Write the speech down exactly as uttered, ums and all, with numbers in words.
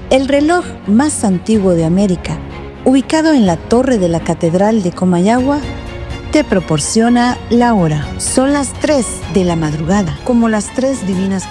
El reloj más antiguo de América, ubicado en la torre de la Catedral de Comayagua, te proporciona la hora. Son las tres de la madrugada, como las tres divinas